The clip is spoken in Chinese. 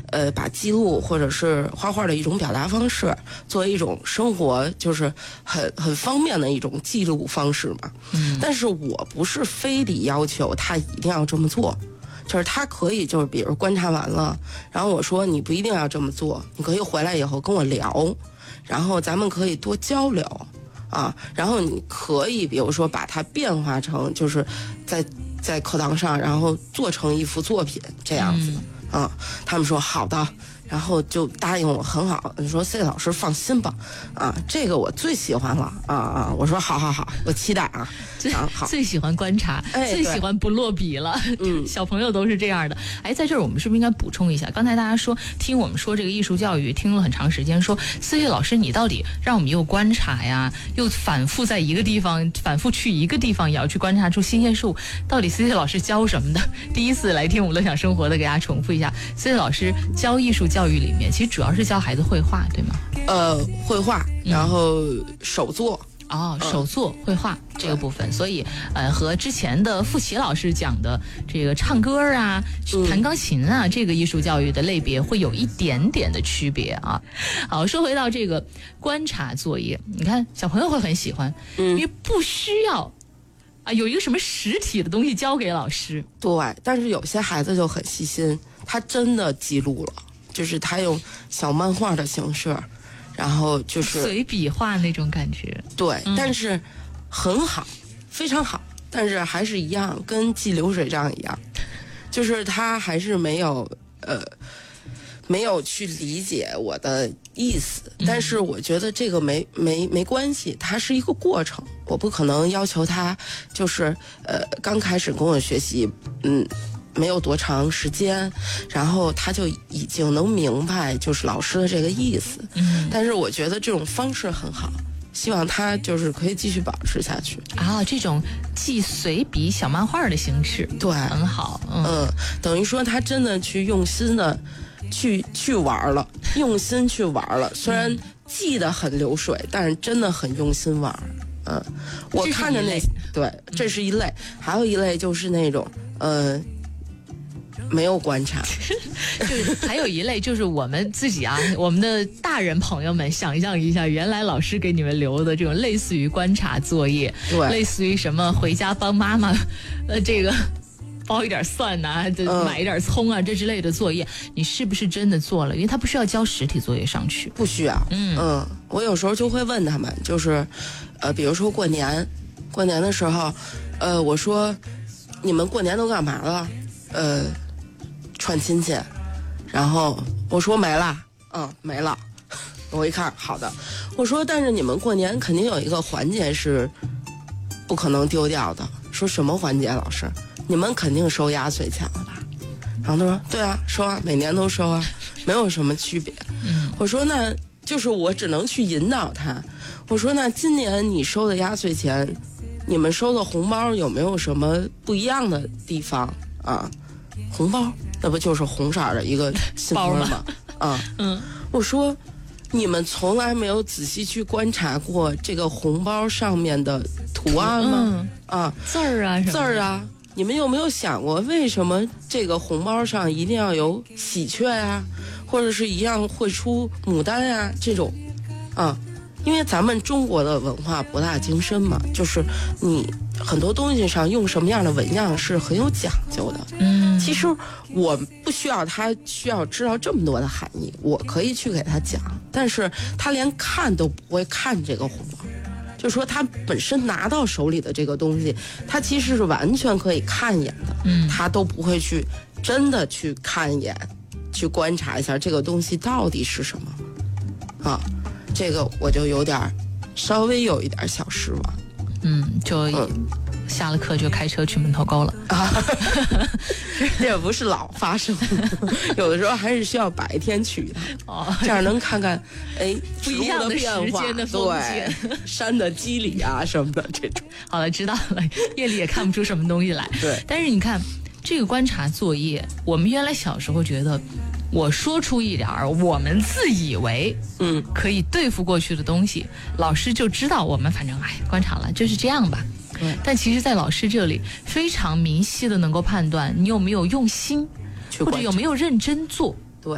把记录或者是画画的一种表达方式，作为一种生活就是很方便的一种记录方式嘛。但是我不是非得要求他一定要这么做。就是他可以，就是比如观察完了，然后我说你不一定要这么做，你可以回来以后跟我聊，然后咱们可以多交流啊，然后你可以比如说把它变化成就是在课堂上，然后做成一幅作品这样子啊。他们说好的，然后就答应我很好，你说 C 老师放心吧，啊，这个我最喜欢了啊！我说好，我期待啊。 最喜欢观察，最喜欢不落笔了。小朋友都是这样的。哎，在这儿我们是不是应该补充一下？刚才大家说听我们说这个艺术教育，听了很长时间，说思老师你到底让我们又观察呀，又反复在一个地方，反复去一个地方，也要去观察出新鲜事物。到底思老师教什么的？第一次来听我们乐享生活的，给大家重复一下，思老师教艺术教育里面，其实主要是教孩子绘画，对吗？ 绘画，然后手作。 手作绘画这个部分，所以和之前的傅奇老师讲的这个唱歌啊、弹钢琴啊，这个艺术教育的类别会有一点点的区别啊。好，说回到这个观察作业，你看小朋友会很喜欢，因为不需要有一个什么实体的东西交给老师。 对，但是有些孩子就很细心，他真的记录了，就是他用小漫画的形式。然后就是随笔画那种感觉， 对，但是很好，非常好，但是还是一样，跟记流水账一样，就是他还是没有去理解我的意思，但是我觉得这个没关系，它是一个过程，我不可能要求他就是刚开始跟我学习，没有多长时间，然后他就已经能明白就是老师的这个意思。但是我觉得这种方式很好，希望他就是可以继续保持下去。 这种记随笔小漫画的形式， 对， 很好。 等于说他真的去用心的去玩了，用心去玩了。虽然记得很流水，但是真的很用心玩。我看着对，这是一类，还有一类就是那种没有观察， 就是还有一类就是我们自己我们的大人朋友们想象一下，原来老师给你们留的这种类似于观察作业， 对， 类似于什么回家帮妈妈这个包一点蒜买一点葱这之类的作业，你是不是真的做了？因为他不需要交实体作业上去， 不需要。我有时候就会问他们，就是比如说过年的时候，我说你们过年都干嘛了？串亲戚，然后我说没了，没了。我一看，好的，我说但是你们过年肯定有一个环节是不可能丢掉的。说什么环节？老师，你们肯定收压岁钱了吧？然后他说对啊，收啊，每年都收啊，没有什么区别。我说那就是我只能去引导他。我说那今年你收的压岁钱，你们收的红包有没有什么不一样的地方啊？红包那不就是红色的一个信封吗？我说你们从来没有仔细去观察过这个红包上面的图案吗？ 字儿啊， 字儿啊，你们有没有想过为什么这个红包上一定要有喜鹊啊，或者是一样会出牡丹啊这种因为咱们中国的文化博大精深嘛，就是你很多东西上用什么样的纹样是很有讲究的。其实我不需要他需要知道这么多的含义，我可以去给他讲，但是他连看都不会看这个红包，就说他本身拿到手里的这个东西，他其实是完全可以看一眼的，他都不会去真的去看一眼，去观察一下这个东西到底是什么这个我就稍微有一点小失望。 下了课就开车去门头沟了这也不是老发生有的时候还是需要白天去的这样能看看不一样的时间的风景， 对，山的肌理啊什么的这种。 好了，知道了，夜里也看不出什么东西来。 对， 但是你看这个观察作业，我们原来小时候觉得我说出一点我们自以为可以对付过去的东西，老师就知道我们反正观察了就是这样吧。但其实在老师这里非常明晰的能够判断你有没有用心，或者有没有认真做。